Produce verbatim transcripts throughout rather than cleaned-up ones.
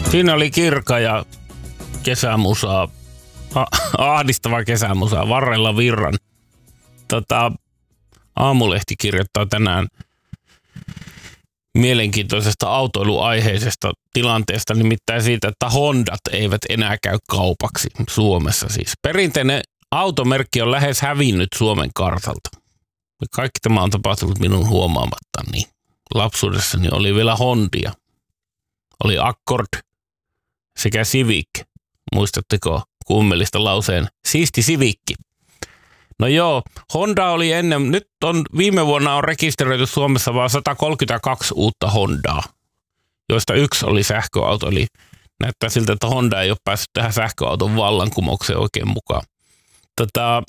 Siinä oli Kirka ja kesämusaa, ahdistava kesämusaa, Varrella Virran. Tota, Aamulehti kirjoittaa tänään mielenkiintoisesta autoiluaiheisesta tilanteesta, nimittäin siitä, että Hondat eivät enää käy kaupaksi Suomessa. Siis perinteinen automerkki on lähes hävinnyt Suomen kartalta. Kaikki tämä on tapahtunut minun huomaamattani. Lapsuudessani oli vielä Hondia. Oli Accord sekä Civic. Muistatteko kummellista lauseen siisti Civicki? No joo, Honda oli ennen, nyt on viime vuonna on rekisteröity Suomessa vain sata kolmekymmentäkaksi uutta Hondaa, joista yksi oli sähköauto. Eli näyttää siltä, että Honda ei ole päässyt tähän sähköauton vallankumoukseen oikein mukaan. Tota,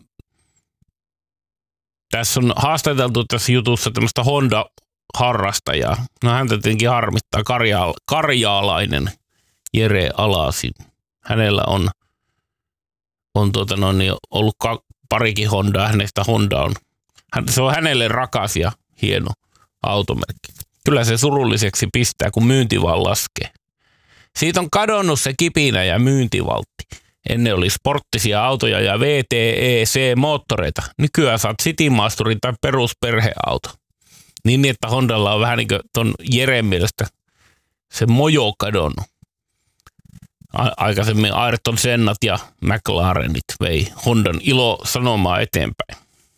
tässä on haastateltu tässä jutussa tämmöistä Honda-harrastajaa. No häntä tietenkin harmittaa karja- karjaalainen Jere Alasin. Hänellä on, on tuota noin, ollut ka- parikin Hondaa, hänestä Honda on. Se on hänelle rakas ja hieno automerkki. Kyllä se surulliseksi pistää, kun myynti vaan laskee. Siitä on kadonnut se kipinä ja myyntivaltti. Ennen oli sporttisia autoja ja V T E C-moottoreita. Nykyään saat Citymasterin tai perusperheauto. Niin, että Hondalla on vähän niin kuin ton Jeren mielestä se mojo kadonnut. A- aikaisemmin Ayrton Sennat ja McLarenit vei Hondan ilo sanomaa eteenpäin.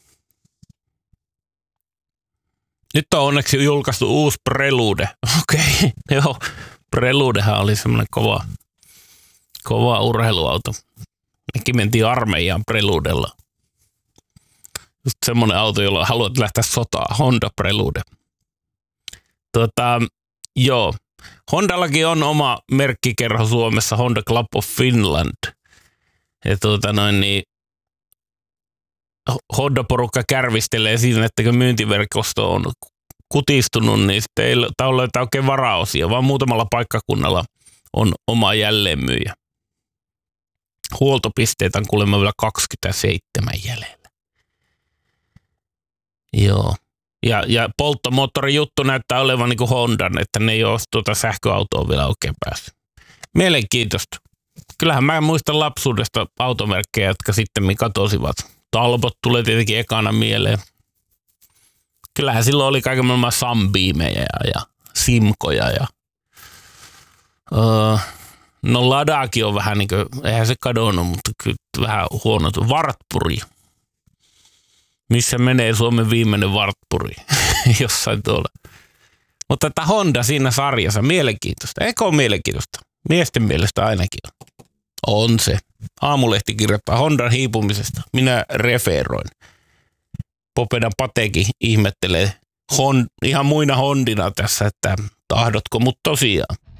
Nyt on onneksi julkaistu uusi Prelude. Okei, okay. Joo. Preludehan oli semmoinen kova, kova urheiluauto. Mekin mentiin armeijaan Preludella. Just semmoinen auto, jolla haluat lähteä sotaan. Honda Prelude. Tota, joo. Hondallakin on oma merkkikerho Suomessa, Honda Club of Finland. Ja tuota noin niin, Honda-porukka kärvistelee siinä, että kun myyntiverkosto on kutistunut, niin sitten ei ole oikein varaosia, vaan muutamalla paikkakunnalla on oma jälleenmyyjä. Huoltopisteitä on kuulemma vielä kaksikymmentäseitsemän jäljellä. Joo. Ja, ja polttomoottorin juttu näyttää olevan niin kuin Hondan, että ne ei ole tuota sähköautoa vielä oikein päässyt. Mielenkiintoista. Kyllähän mä muistan lapsuudesta automerkkejä, jotka sitten katosivat. Talbot tulee tietenkin ekana mieleen. Kyllähän silloin oli kaiken maailman Sunbeameja ja Simkoja. Ja, öö, no Ladaakin on vähän niin kuin, eihän se kadonnut, mutta kyllä vähän huono. Wartburg. Missä menee Suomen viimeinen Wartburg? Jossain tuolla. Mutta tämä Honda siinä sarjassa, mielenkiintoista. Eikö ole mielenkiintoista? Miesten mielestä ainakin on. On se. Aamulehti kirjoittaa Hondan hiipumisesta. Minä referoin. Popedan Patekin ihmettelee hon, ihan muina Hondina tässä, että tahdotko mut tosiaan.